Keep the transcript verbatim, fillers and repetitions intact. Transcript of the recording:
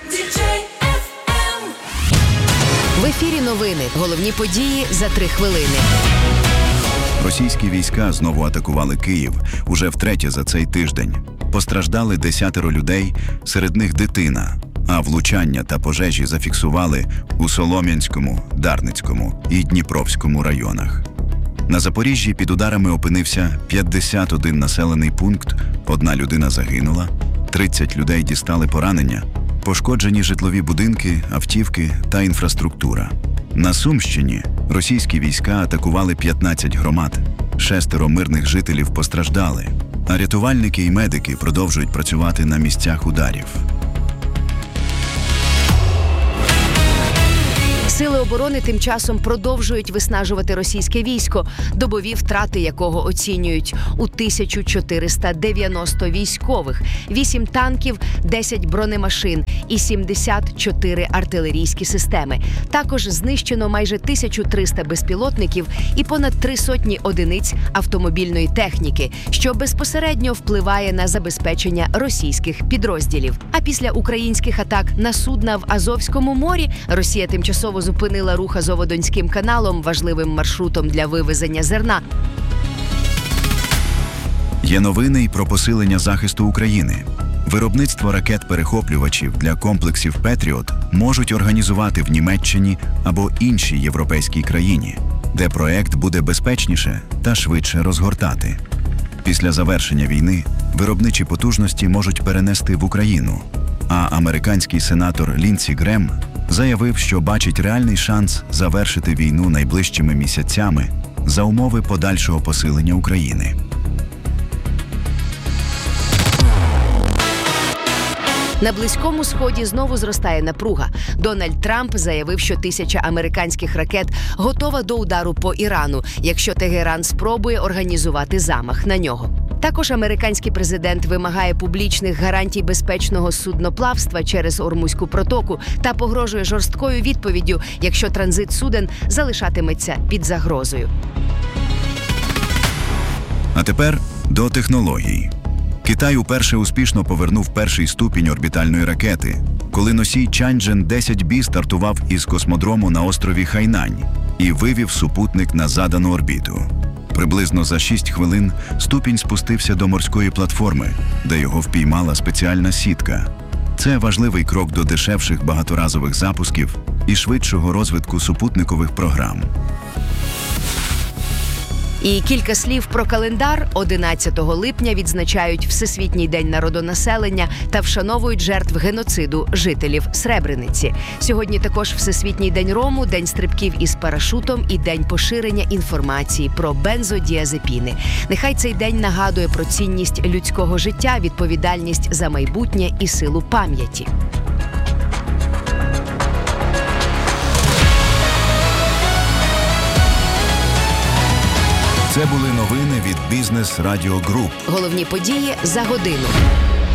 В ефірі новини. Головні події за три хвилини. Російські війська знову атакували Київ уже втретє за цей тиждень. Постраждали десятеро людей, серед них дитина, а влучання та пожежі зафіксували у Солом'янському, Дарницькому і Дніпровському районах. На Запоріжжі під ударами опинився п'ятдесят один населений пункт, одна людина загинула, тридцять людей дістали поранення, пошкоджені житлові будинки, автівки та інфраструктура. На Сумщині російські війська атакували п'ятнадцять громад, шестеро мирних жителів постраждали, а рятувальники і медики продовжують працювати на місцях ударів. Сили оборони тим часом продовжують виснажувати російське військо, добові втрати якого оцінюють у тисячу чотириста дев'яносто військових, вісім танків, десять бронемашин і сімдесят чотири артилерійські системи. Також знищено майже тисячу триста безпілотників і понад три сотні одиниць автомобільної техніки, що безпосередньо впливає на забезпечення російських підрозділів. А після українських атак на судна в Азовському морі Росія тимчасово зупинила рух Азово-Донським каналом, важливим маршрутом для вивезення зерна. Є новини й про посилення захисту України. Виробництво ракет-перехоплювачів для комплексів «Петріот» можуть організувати в Німеччині або іншій європейській країні, де проект буде безпечніше та швидше розгортати. Після завершення війни виробничі потужності можуть перенести в Україну, а американський сенатор Лінсі Грем заявив, що бачить реальний шанс завершити війну найближчими місяцями за умови подальшого посилення України. На Близькому Сході знову зростає напруга. Дональд Трамп заявив, що тисяча американських ракет готова до удару по Ірану, якщо Тегеран спробує організувати замах на нього. Також американський президент вимагає публічних гарантій безпечного судноплавства через Ормузьку протоку та погрожує жорсткою відповіддю, якщо транзит суден залишатиметься під загрозою. А тепер до технологій. Китай уперше успішно повернув перший ступінь орбітальної ракети, коли носій Чанчжен десять бі стартував із космодрому на острові Хайнань і вивів супутник на задану орбіту. Приблизно за шість хвилин ступінь спустився до морської платформи, де його впіймала спеціальна сітка. Це важливий крок до дешевших багаторазових запусків і швидшого розвитку супутникових програм. І кілька слів про календар. одинадцятого липня відзначають Всесвітній день народонаселення та вшановують жертв геноциду жителів Сребрениці. Сьогодні також Всесвітній день рому, день стрибків із парашутом і день поширення інформації про бензодіазепіни. Нехай цей день нагадує про цінність людського життя, відповідальність за майбутнє і силу пам'яті. Це були новини від Бізнес Радіо Груп. Головні події за годину.